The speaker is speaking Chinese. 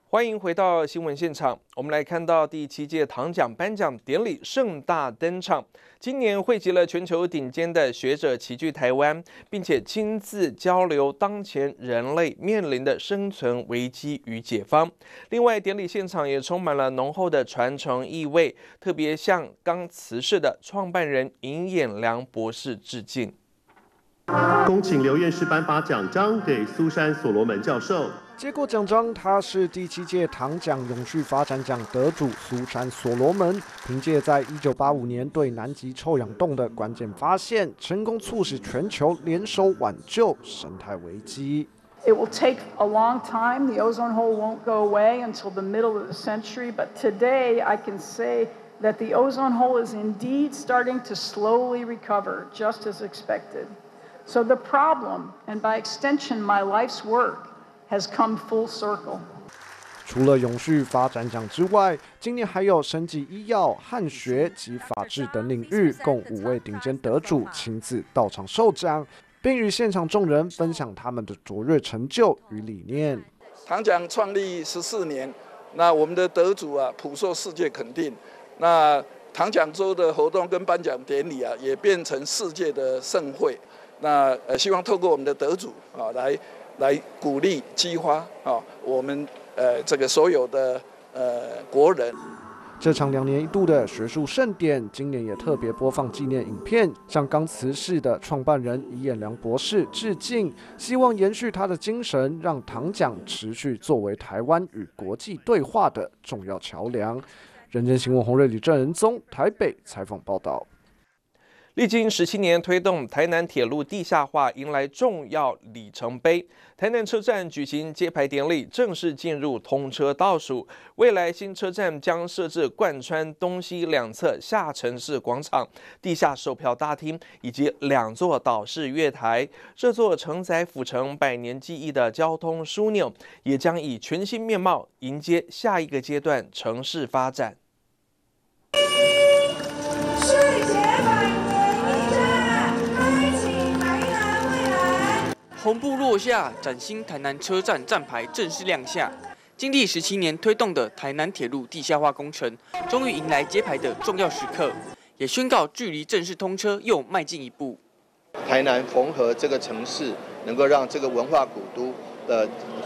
欢迎回到新闻现场。我们来看到第7届唐奖颁奖典礼盛大登场，今年汇集了全球顶尖的学者齐聚台湾，并且亲自交流当前人类面临的生存危机与解方。另外，典礼现场也充满了浓厚的传承意味，特别向刚辞世的创办人尹衍良博士致敬。 恭请刘院士颁发奖章给苏珊·所罗门教授。 接过奖章，他是第7届唐奖永续发展奖得主苏珊·所罗门。凭借在1985年对南极臭氧洞的关键发现，成功促使全球联手挽救生态危机。 It will take a long time. The ozone hole won't go away until the middle of the century. But today, I can say that the ozone hole is indeed starting to slowly recover, just as expected. So the problem, and by extension, my life's work, has come full circle. 除了永续发展奖之外，今年还有生技医药、汉学及法治等领域，共5位顶尖得主亲自到场受奖，并与现场众人分享他们的卓越成就与理念。 唐奖创立14年，那我们的得主啊，普受世界肯定。那唐奖周的活动跟颁奖典礼啊，也变成世界的盛会。那希望透过我们的得主啊，来鼓励激发啊我们这个所有的国人。 这场2年1度的学术盛典，今年也特别播放纪念影片，向刚辞世的创办人尹衍良博士致敬，希望延续他的精神，让唐奖持续作为台湾与国际对话的重要桥梁。人间新闻洪瑞、李正仁宗台北采访报道。 历经17年推动台南铁路地下化，迎来重要里程碑。台南车站举行揭牌典礼，正式进入通车倒数。未来新车站将设置贯穿东西两侧下沉式广场、地下售票大厅以及2座岛式月台。这座承载府城100年记忆的交通枢纽，也将以全新面貌迎接下一个阶段城市发展。 红布落下，崭新台南车站站牌正式亮相。经历17年推动的台南铁路地下化工程，终于迎来揭牌的重要时刻，也宣告距离正式通车又迈进一步。 台南缝合这个城市，能够让这个文化古都的